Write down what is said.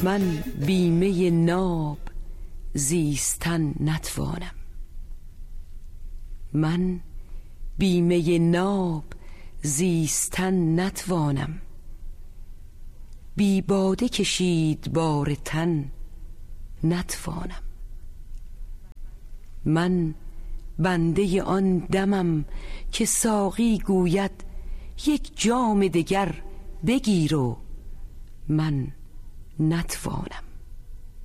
من بیمه ناب زیستن نتوانم. من بیمه ناب زیستن نتوانم. بی باده کشید بار تن نتوانم. من بنده آن دمم که ساقی گوید یک جام دگر بگیر و من نتوانم.